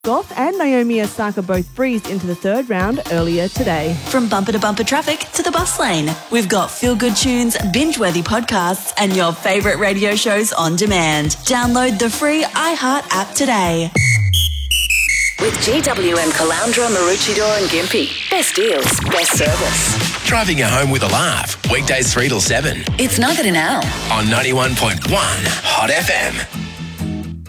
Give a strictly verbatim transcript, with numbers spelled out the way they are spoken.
Goff and Naomi Osaka both breezed into the third round earlier today. From bumper to bumper traffic to the bus lane, we've got feel-good tunes, binge-worthy podcasts, and your favourite radio shows on demand. Download the free iHeart app today. With G W M Caloundra, Maroochydore and Gympie. Best deals, best service. Driving you home with a laugh. Weekdays three till seven. It's Nugget and Al. On ninety-one point one Hot F M.